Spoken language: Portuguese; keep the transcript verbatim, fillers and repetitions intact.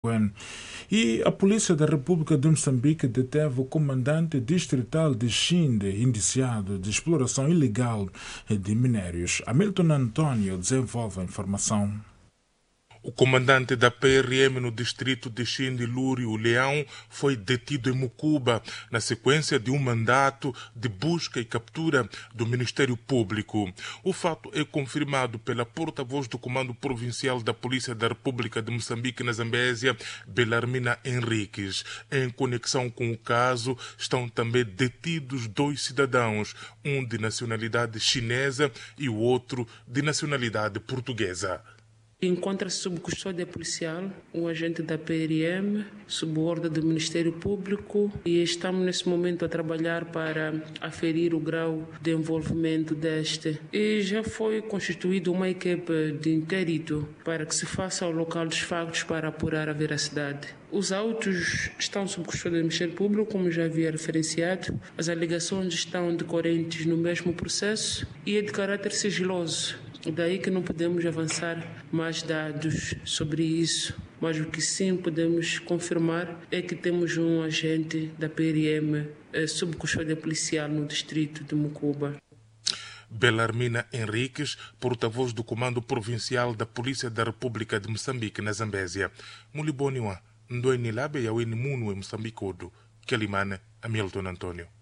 E a Polícia da República de Moçambique deteve o comandante distrital de Xinde, indiciado de exploração ilegal de minérios. Hamilton Antônio desenvolve a informação. O comandante da P R M no distrito de Xinde, Lúrio Leão, foi detido em Mucuba na sequência de um mandato de busca e captura do Ministério Público. O fato é confirmado pela porta-voz do Comando Provincial da Polícia da República de Moçambique na Zambésia, Belarmina Henriques. Em conexão com o caso, estão também detidos dois cidadãos, um de nacionalidade chinesa e o outro de nacionalidade portuguesa. Encontra-se sob custódia policial um agente da P R M, sob ordem do Ministério Público, e estamos nesse momento a trabalhar para aferir o grau de envolvimento deste. E já foi constituída uma equipe de inquérito para que se faça ao local dos factos para apurar a veracidade. Os autos estão sob custódia do Ministério Público, como já havia referenciado. As alegações estão decorrentes no mesmo processo e é de caráter sigiloso. Daí que não podemos avançar mais dados sobre isso, mas o que sim podemos confirmar é que temos um agente da P R M eh, sob custódia policial no distrito de Mucuba. Belarmina Henriques, porta-voz do Comando Provincial da Polícia da República de Moçambique na Zambésia. Muliboniwa, Ndoeni Labe Yawini Munu e Moçambique Odo, Kelimane, Hamilton Antônio.